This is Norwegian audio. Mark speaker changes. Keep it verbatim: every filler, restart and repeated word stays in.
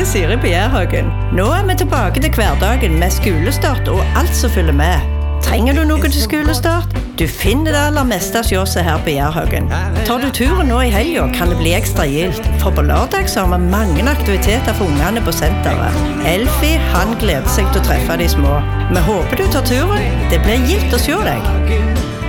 Speaker 1: Siri på Jærhaugen. Nå er vi tilbake til hverdagen med skolestart og alt som følger med. Trenger du noe til skolestart? Du finner det aller meste hos oss her på Jærhaugen. Tar du turen nå i helgen, kan det bli ekstra gildt. For på lørdag så har vi mange aktiviteter for ungene på senteret. Elfie, han gleder seg til å treffe de små. Vi håper du tar turen. Det blir gildt å se deg.